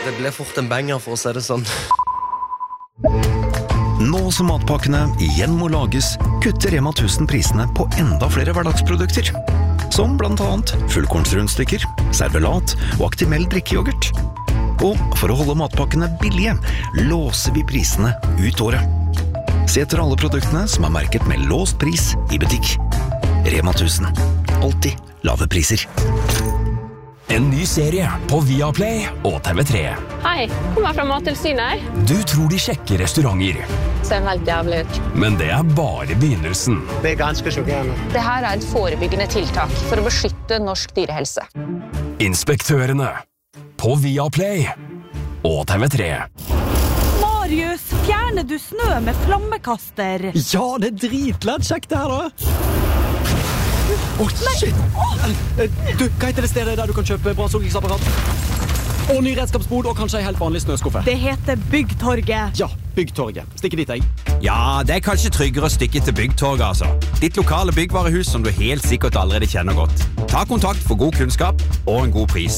Det ble fort en banger, for å si det sånn. Nå som matpakkene igjen må lages, kutter Rema 1000 prisene på enda flere hverdagsprodukter. Som blant annet fullkornsrundstykker, servelat og Actimel drikkeyoghurt. Og for å holde matpakkene billige, låser vi prisene ut året. Se etter alle produktene som er merket med låst pris i butikk. Rema 1000. Alltid lave priser. En ny serie på Viaplay og TV3. Hei, kommer fra Mattilsynet. Du tror de sjekker restauranter. Ser helt jævlig ut. Men det er bare begynnelsen. Det er ganske sjokkerende. Det her er et forebyggende tiltak for å beskytte norsk dyrehelse. Inspektørene på Viaplay og TV3. Marius, fjerner du snø med flammekaster? Ja, det er dritlett kjekt det her da. Shit! Du, hva heter det stedet der du kan kjøpe brannslukningsapparat? Og ny redskapsbod, og kanskje en helt vanlig snøskuffe. Det heter Byggtorget. Ja, Byggtorget. Stikker dit, jeg. Ja, det er kanskje tryggere å stikke til Byggtorget, altså. Ditt lokale byggvarehus som du helt sikkert allerede kjenner godt. Ta kontakt for god kunnskap og en god pris.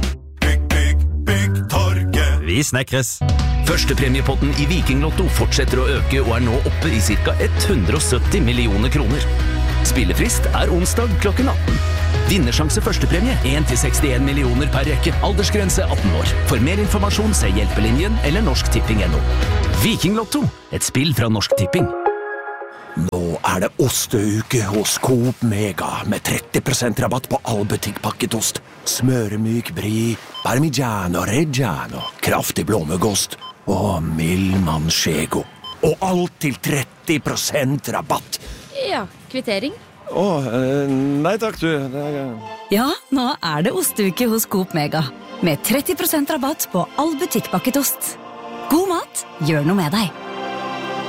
Byggtorget. Vi snekres. Førstepremiepotten i Vikinglotto fortsetter å øke og er nå oppe i ca. 170 millioner kroner. Spillefrist er onsdag klokken 18. Vinnersjanse førstepremie 1-61 millioner per rekke. Aldersgrense 18 år. For mer informasjon se Hjelpelinjen eller norsktipping.no. Vikinglotto, et spill fra Norsk Tipping. Nå er det osteuke hos Coop Mega med 30% rabatt på all butikkpakket ost. Smøremyk brie, parmigiano reggiano, kraftig blåmuggost og mild manchego. Og alt til 30% rabatt. Ja, kvittering. Nei takk du. Ja, nå er det osteuke hos Coop Mega. Med 30% rabatt på all butikkpakket ost. God mat, gjør noe med deg.